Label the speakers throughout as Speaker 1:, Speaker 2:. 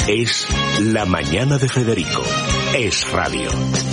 Speaker 1: Es La Mañana de Federico. Es radio.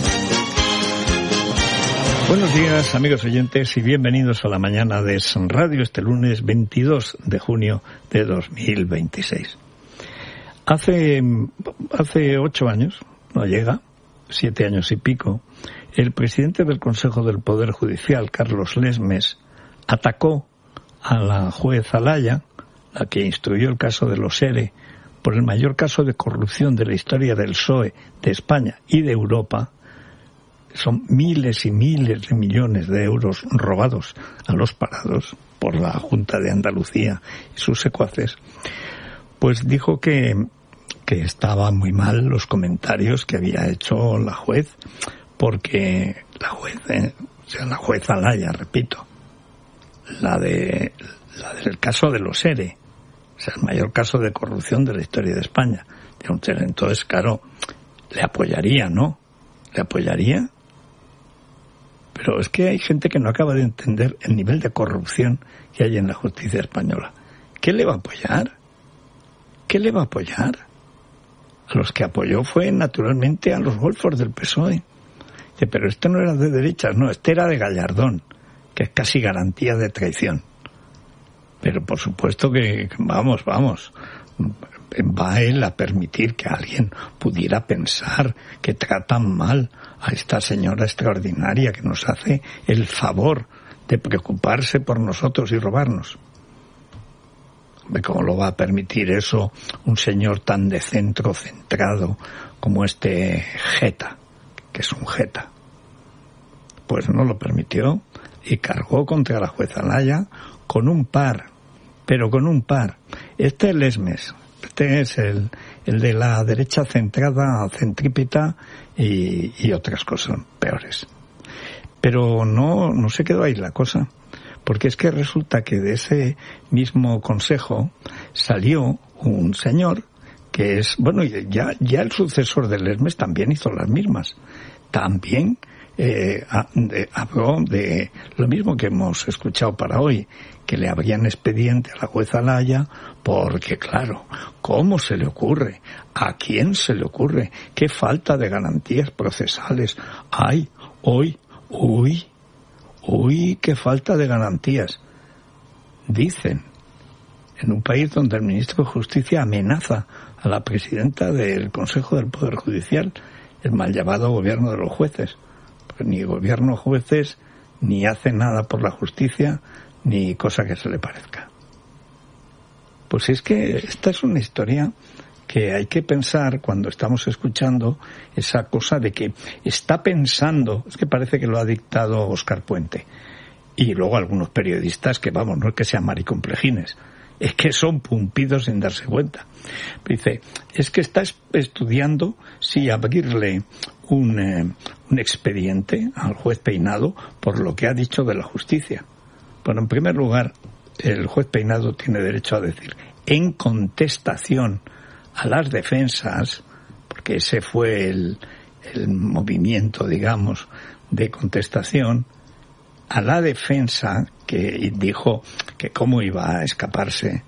Speaker 2: Buenos días, amigos oyentes, y bienvenidos a La Mañana de Es Radio este lunes 22 de junio de 2026. Hace 8 años, no llega, 7 años y pico, el presidente del Consejo del Poder Judicial, Carlos Lesmes, atacó a la juez Alaya, la que instruyó el caso de los ERE, por el mayor caso de corrupción de la historia del PSOE, de España y de Europa. Son miles y miles de millones de euros robados a los parados por la Junta de Andalucía y sus secuaces. Pues dijo que estaban muy mal los comentarios que había hecho la juez, porque la juez Alaya, repito, la del caso de los ERE, o sea, el mayor caso de corrupción de la historia de España. Entonces, claro, le apoyaría, ¿no? ¿Le apoyaría? Pero es que hay gente que no acaba de entender el nivel de corrupción que hay en la justicia española. ¿Qué le va a apoyar? ¿Qué le va a apoyar? A los que apoyó fue, naturalmente, a los golfos del PSOE. Pero este no era de derechas, no, este era de Gallardón, que es casi garantía de traición. Pero por supuesto que, vamos, va él a permitir que alguien pudiera pensar que tratan mal a esta señora extraordinaria que nos hace el favor de preocuparse por nosotros y robarnos. ¿Cómo lo va a permitir eso un señor tan de centro centrado como este Jeta, que es un Jeta? Pues no lo permitió y cargó contra la juez Alaya con un par. Este es Lesmes, este es el de la derecha centrada, centrípeta y otras cosas peores. Pero no se quedó ahí la cosa, porque es que resulta que de ese mismo consejo salió un señor que es, bueno, ya el sucesor de Lesmes también hizo las mismas. También habló de lo mismo que hemos escuchado para hoy, que le abrían expediente a la jueza Alaya, porque claro, ¿cómo se le ocurre? ¿A quién se le ocurre? ¿Qué falta de garantías procesales hay hoy? Uy, qué falta de garantías. Dicen, en un país donde el ministro de Justicia amenaza a la presidenta del Consejo del Poder Judicial, el mal llamado gobierno de los jueces. Pues ni gobierno jueces, ni hace nada por la justicia, ni cosa que se le parezca. Pues es que esta es una historia que hay que pensar cuando estamos escuchando esa cosa de que está pensando, es que parece que lo ha dictado Óscar Puente, y luego algunos periodistas que, vamos, no es que sean maricomplejines, es que son pumpidos sin darse cuenta. Dice, es que está estudiando si abrirle un expediente al juez Peinado por lo que ha dicho de la justicia. Bueno, en primer lugar, el juez Peinado tiene derecho a decir, en contestación a las defensas, porque ese fue el movimiento, digamos, de contestación, a la defensa que dijo que cómo iba a escaparse,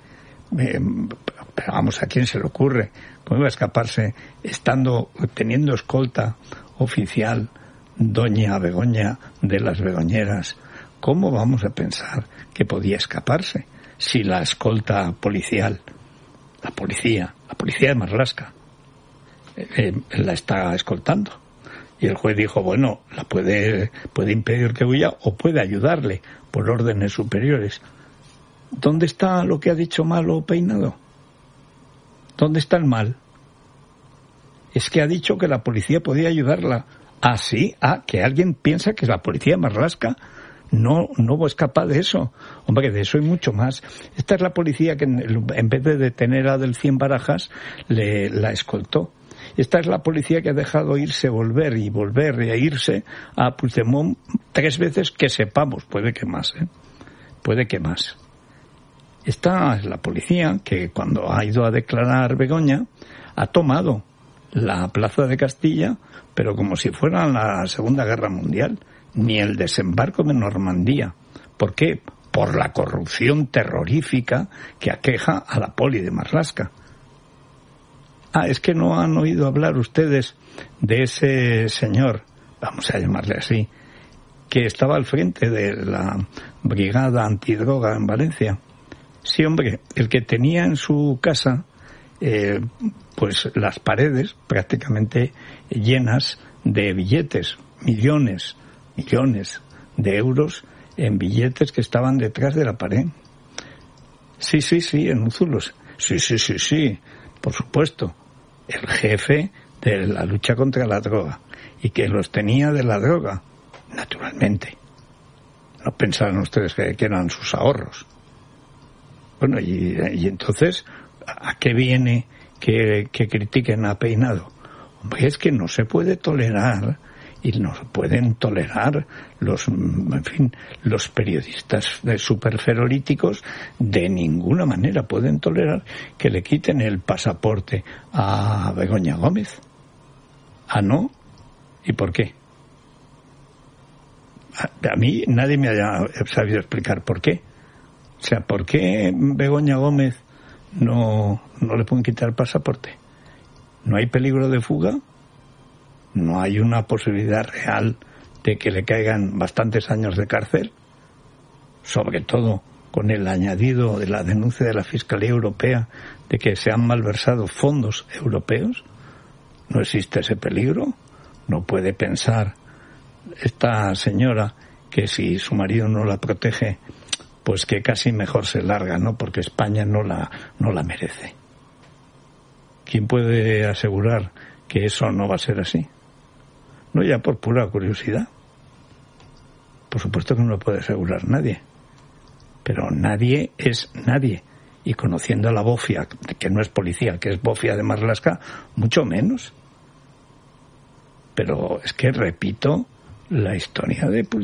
Speaker 2: pero vamos, ¿a quién se le ocurre? ¿Cómo iba a escaparse teniendo escolta oficial doña Begoña de las Begoñeras? ¿Cómo vamos a pensar que podía escaparse si la escolta policial, la policía de Marlaska, la está escoltando? Y el juez dijo, bueno, la puede impedir que huya o puede ayudarle por órdenes superiores. ¿Dónde está lo que ha dicho malo Peinado? ¿Dónde está el mal? Es que ha dicho que la policía podía ayudarla. ¿Ah, sí? Que alguien piensa que la policía de Marlaska no es capaz de eso. Hombre, que de eso hay mucho más. Esta es la policía que en vez de detener a Delfín Barajas, la escoltó. Esta es la policía que ha dejado volver e irse a Puigdemont 3 veces que sepamos. Puede que más, Puede que más. Esta es la policía que cuando ha ido a declarar Begoña ha tomado la plaza de Castilla, pero como si fuera la Segunda Guerra Mundial, ni el desembarco de Normandía. ¿Por qué? Por la corrupción terrorífica que aqueja a la poli de Marlaska. es que no han oído hablar ustedes de ese señor, vamos a llamarle así, que estaba al frente de la brigada antidroga en Valencia. Sí, hombre, el que tenía en su casa pues las paredes prácticamente llenas de billetes, millones de euros en billetes que estaban detrás de la pared. Sí, en Úzulos. Sí, por supuesto. El jefe de la lucha contra la droga. Y que los tenía de la droga, naturalmente. No pensaban ustedes que eran sus ahorros. Bueno, y entonces, ¿a qué viene que critiquen a Peinado? Hombre, es que no se puede tolerar, y no se pueden tolerar los periodistas superferolíticos, de ninguna manera pueden tolerar que le quiten el pasaporte a Begoña Gómez. ¿No? ¿Y por qué? A mí nadie me haya sabido explicar por qué. O sea, ¿por qué Begoña Gómez no le pueden quitar el pasaporte? ¿No hay peligro de fuga? ¿No hay una posibilidad real de que le caigan bastantes años de cárcel? Sobre todo con el añadido de la denuncia de la Fiscalía Europea de que se han malversado fondos europeos. ¿No existe ese peligro? ¿No puede pensar esta señora que si su marido no la protege, pues que casi mejor se larga, ¿no? Porque España no la merece? ¿Quién puede asegurar que eso no va a ser así? No, ya por pura curiosidad. Por supuesto que no lo puede asegurar nadie. Pero nadie es nadie. Y conociendo a la bofia, que no es policía, que es bofia de Marlaska, mucho menos. Pero es que, repito, la historia de